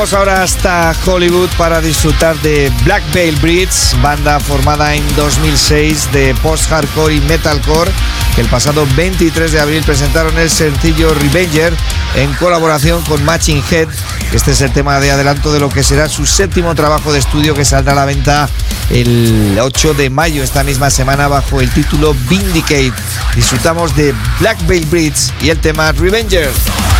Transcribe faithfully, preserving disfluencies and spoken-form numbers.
Vamos ahora hasta Hollywood para disfrutar de Black Veil Brides, banda formada en dos mil seis de post-hardcore y metalcore, que el pasado veintitrés de abril presentaron el sencillo Revenger en colaboración con Matching Head. Este es el tema de adelanto de lo que será su séptimo trabajo de estudio, que saldrá a la venta el ocho de mayo, esta misma semana, bajo el título Vindicate. Disfrutamos de Black Veil Brides y el tema Revenger.